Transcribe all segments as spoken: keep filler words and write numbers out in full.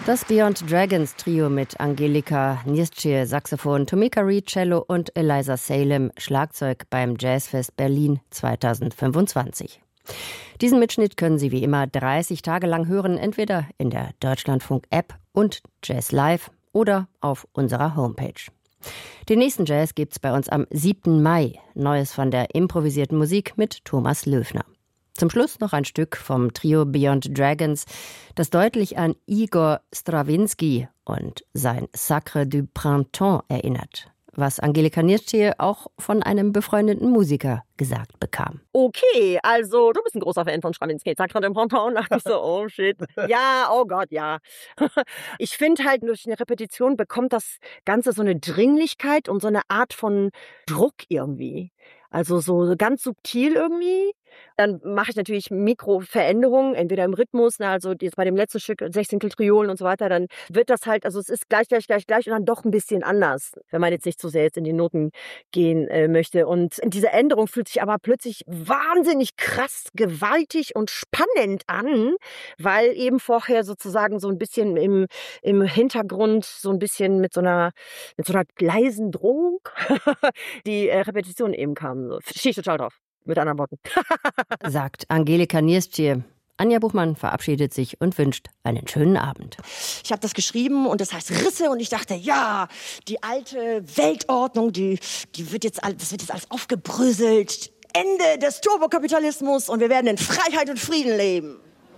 Das Beyond Dragons Trio mit Angelika Niezcie, Saxophon, Tomika Reed, Cello und Eliza Salem, Schlagzeug beim Jazzfest Berlin zweitausendfünfundzwanzig. Diesen Mitschnitt können Sie wie immer dreißig Tage lang hören, entweder in der Deutschlandfunk-App und Jazz Live oder auf unserer Homepage. Den nächsten Jazz gibt's bei uns am siebten Mai. Neues von der improvisierten Musik mit Thomas Löfner. Zum Schluss noch ein Stück vom Trio Beyond Dragons, das deutlich an Igor Strawinsky und sein Sacre du Printemps erinnert, was Angelika Niezcie auch von einem befreundeten Musiker gesagt bekam. Okay, also du bist ein großer Fan von Strawinsky. Sacre du Printemps, dachte ich so, oh shit. Ja, oh Gott, ja. Ich finde halt, durch eine Repetition bekommt das Ganze so eine Dringlichkeit und so eine Art von Druck irgendwie. Also so ganz subtil irgendwie. Dann mache ich natürlich Mikroveränderungen, entweder im Rhythmus, na, also jetzt bei dem letzten Stück Sechzehntel Triolen und so weiter, dann wird das halt, also es ist gleich, gleich, gleich, gleich und dann doch ein bisschen anders, wenn man jetzt nicht so sehr jetzt in die Noten gehen äh, möchte. Und diese Änderung fühlt sich aber plötzlich wahnsinnig krass, gewaltig und spannend an, weil eben vorher sozusagen so ein bisschen im, im Hintergrund so ein bisschen mit so einer, mit so einer leisen Drohung die äh, Repetition eben kam. So. Stehe ich total drauf. Mit anderen Worten. Sagt Angelika Niezcie. Anja Buchmann verabschiedet sich und wünscht einen schönen Abend. Ich habe das geschrieben und das heißt Risse und ich dachte, ja, die alte Weltordnung, die, die wird jetzt, das wird jetzt alles aufgebröselt. Ende des Turbokapitalismus und wir werden in Freiheit und Frieden leben.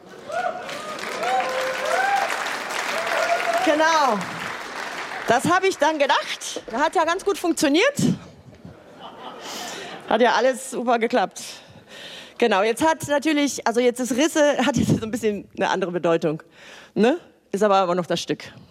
Genau. Das habe ich dann gedacht. Hat ja ganz gut funktioniert. Hat ja alles super geklappt. Genau, jetzt hat natürlich, also jetzt das Risse hat jetzt so ein bisschen eine andere Bedeutung. Ne? Ist aber aber noch das Stück.